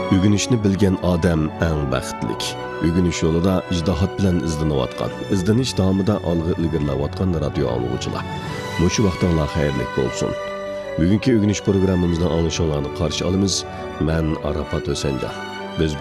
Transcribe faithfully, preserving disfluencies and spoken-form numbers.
Ügünüşni bilgen odam eng baxtlik. Ügünüş yo'lida ijtihod bilan izlanayotgan, izlanish davomida olg'a ilgarilayotgan radio anglag'uchilar. Mushu vaqtinglar xayrli bo'lsin. Bugungi ügünüş programmamizdan anglashinglarni qarshi olamiz. Men Arafat O'sanjon.